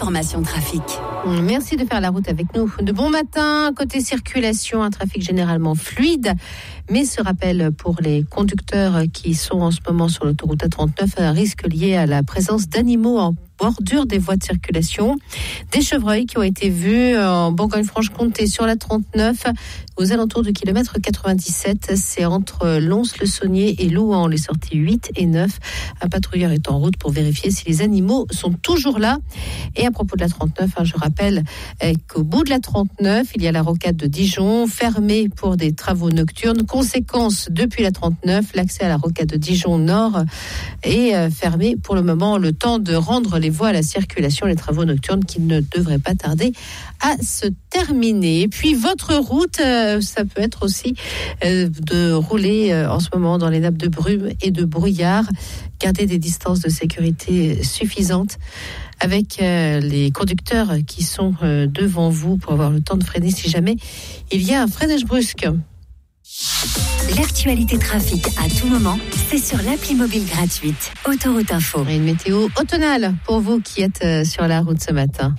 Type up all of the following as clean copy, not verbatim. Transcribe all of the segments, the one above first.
l'information trafic. Merci de faire la route avec nous. De bon matin, côté circulation, un trafic généralement fluide. Mais ce rappel pour les conducteurs qui sont en ce moment sur l'autoroute A39, un risque lié à la présence d'animaux en bordure des voies de circulation. Des chevreuils qui ont été vus en Bourgogne-Franche-Comté sur la 39 aux alentours du kilomètre 97. C'est entre Lons-le-Saunier et Louhans, les sorties 8 et 9. Un patrouilleur est en route pour vérifier si les animaux sont toujours là. Et à propos de la 39, je rappelle qu'au bout de la 39, il y a la rocade de Dijon, fermée pour des travaux nocturnes. Conséquence, depuis la 39, l'accès à la rocade de Dijon Nord est fermé pour le moment, le temps de rendre les voies à la circulation, les travaux nocturnes qui ne devraient pas tarder à se terminer. Et puis votre route, ça peut être aussi de rouler en ce moment dans les nappes de brume et de brouillard. Gardez des distances de sécurité suffisantes avec les conducteurs qui sont devant vous pour avoir le temps de freiner si jamais il y a un freinage brusque. L'actualité trafic à tout moment, c'est sur l'appli mobile gratuite Autoroute Info. Et une météo automnale pour vous qui êtes sur la route ce matin.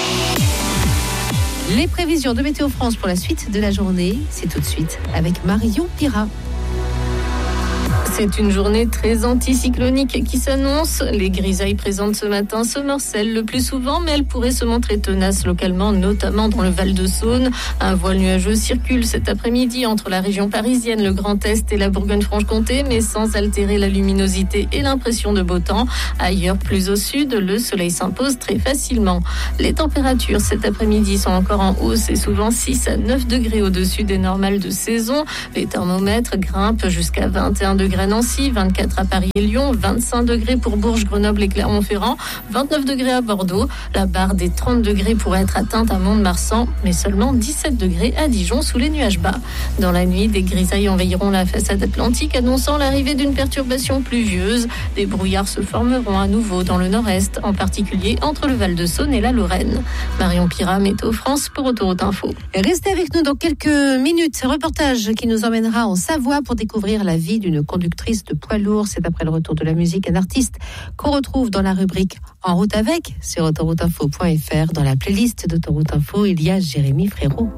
Les prévisions de Météo France pour la suite de la journée, c'est tout de suite avec Marion Pira. C'est une journée très anticyclonique qui s'annonce. Les grisailles présentes ce matin se morcellent le plus souvent, mais elles pourraient se montrer tenaces localement, notamment dans le Val-de-Saône. Un voile nuageux circule cet après-midi entre la région parisienne, le Grand Est et la Bourgogne-Franche-Comté, mais sans altérer la luminosité et l'impression de beau temps. Ailleurs, plus au sud, le soleil s'impose très facilement. Les températures cet après-midi sont encore en hausse et souvent 6 à 9 degrés au-dessus des normales de saison. Les thermomètres grimpent jusqu'à 21 degrés à Nancy, 24 à Paris et Lyon, 25 degrés pour Bourges, Grenoble et Clermont-Ferrand, 29 degrés à Bordeaux. La barre des 30 degrés pourrait être atteinte à Mont-de-Marsan, mais seulement 17 degrés à Dijon sous les nuages bas. Dans la nuit, des grisailles envahiront la façade atlantique, annonçant l'arrivée d'une perturbation pluvieuse. Des brouillards se formeront à nouveau dans le nord-est, en particulier entre le Val-de-Saône et la Lorraine. Marion Pira, Météo France pour Autoroute Info. Restez avec nous dans quelques minutes. Reportage qui nous emmènera en Savoie pour découvrir la vie d'une conductrice de poids lourd. C'est après le retour de la musique, un artiste qu'on retrouve dans la rubrique En route avec sur autorouteinfo.fr. Dans la playlist d'Autoroute Info, il y a Jérémy Frérot.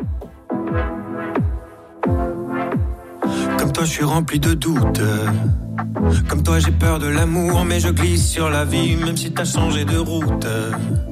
Comme toi, je suis rempli de doutes. Comme toi, j'ai peur de l'amour, mais je glisse sur la vie, même si t'as changé de route.